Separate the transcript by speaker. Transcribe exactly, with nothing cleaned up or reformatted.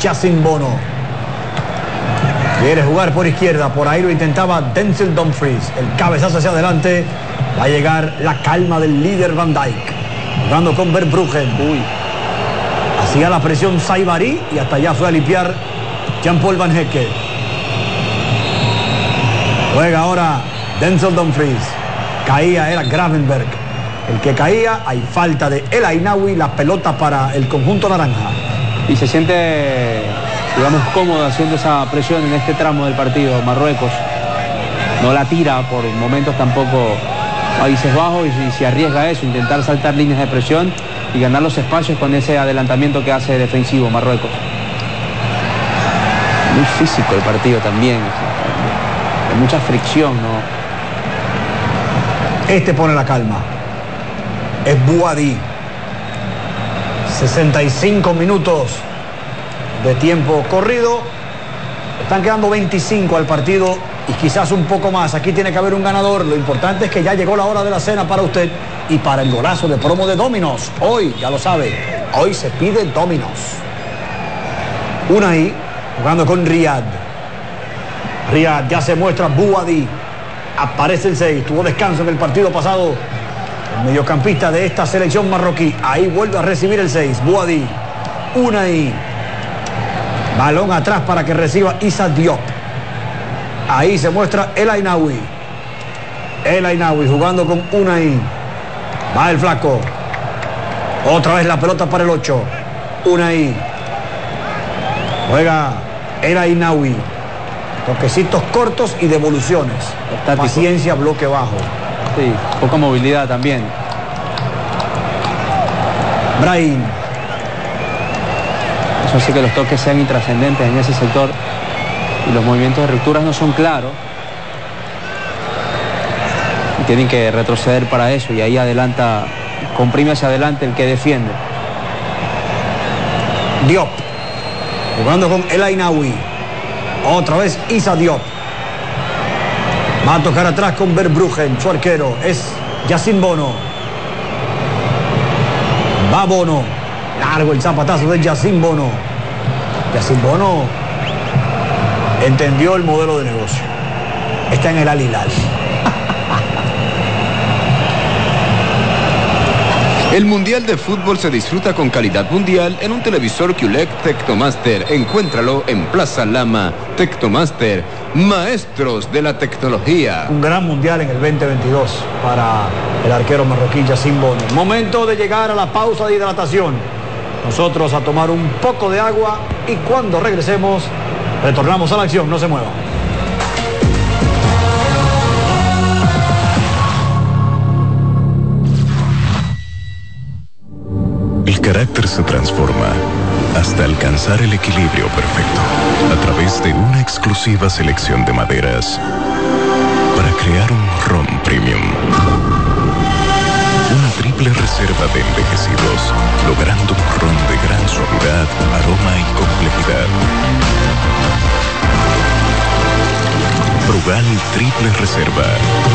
Speaker 1: Yasin Bono. Quiere jugar por izquierda, por ahí lo intentaba Denzel Dumfries. El cabezazo hacia adelante. Va a llegar la calma del líder Van Dijk. Jugando con Verbruggen. Uy. Hacía la presión Saibari y hasta allá fue a limpiar Jean-Paul Van Hecke. Juega ahora Denzel Dumfries. Caía, era Gravenberg el que caía. Hay falta de El Ainaoui. La pelota para el conjunto naranja.
Speaker 2: Y se siente, digamos, cómodo haciendo esa presión en este tramo del partido. Marruecos no la tira por momentos tampoco a Países Bajos y se arriesga a eso, intentar saltar líneas de presión y ganar los espacios con ese adelantamiento que hace defensivo Marruecos. Muy físico el partido también, hay mucha fricción, ¿no?
Speaker 1: Este pone la calma. Es Bouhaddi. sesenta y cinco minutos de tiempo corrido. Están quedando veinticinco al partido y quizás un poco más. Aquí tiene que haber un ganador. Lo importante es que ya llegó la hora de la cena para usted y para el golazo de promo de Domino's. Hoy, ya lo sabe, hoy se pide Domino's. Unai jugando con Riyad. Riyad ya se muestra Bouhaddi. Aparece el seis. Tuvo descanso en el partido pasado. El mediocampista de esta selección marroquí. Ahí vuelve a recibir el seis. Bouhaddi. Unai. Balón atrás para que reciba Issa Diop. Ahí se muestra El Ainaoui. El Ainaoui jugando con Unai. Va el flaco. Otra vez la pelota para el ocho. Unai. Juega El Ainaoui. Toquecitos cortos y devoluciones. Estático. Paciencia, bloque bajo.
Speaker 2: Sí, poca movilidad también.
Speaker 1: Brahim.
Speaker 2: Eso hace que los toques sean intrascendentes en ese sector y los movimientos de rupturas no son claros. Y tienen que retroceder para eso y ahí adelanta, comprime hacia adelante el que defiende.
Speaker 1: Diop. Jugando con El Ainaoui. Otra vez Issa Diop. Va a tocar atrás con Verbruggen. Su arquero es Yasin Bono. Va Bono. Largo el zapatazo de Yasin Bono. Yasin Bono entendió el modelo de negocio. Está en el Al Hilal.
Speaker 3: El Mundial de Fútbol se disfruta con calidad mundial en un televisor Q L E D Tecnomaster. Encuéntralo en Plaza Lama. Tecnomaster, maestros de la tecnología.
Speaker 1: Un gran mundial en el veinte veintidós para el arquero marroquí Yasin Bono. Momento de llegar a la pausa de hidratación. Nosotros a tomar un poco de agua y cuando regresemos, retornamos a la acción. No se muevan.
Speaker 4: El carácter se transforma hasta alcanzar el equilibrio perfecto a través de una exclusiva selección de maderas para crear un ron premium. Una triple reserva de envejecidos, logrando un ron de gran suavidad, aroma y complejidad. Brugal Triple Reserva.